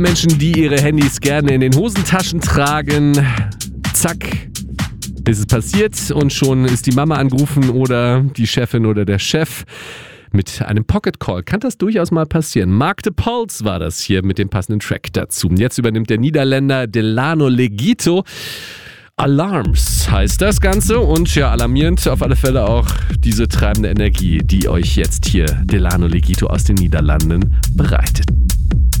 Menschen, die ihre Handys gerne in den Hosentaschen tragen. Zack, ist es passiert und schon ist die Mama angerufen oder die Chefin oder der Chef mit einem Pocket Call. Kann das durchaus mal passieren. Mark de Puls war das hier mit dem passenden Track dazu. Jetzt übernimmt der Niederländer Delano Legito. Alarms heißt das Ganze und ja, alarmierend auf alle Fälle auch diese treibende Energie, die euch jetzt hier Delano Legito aus den Niederlanden bereitet.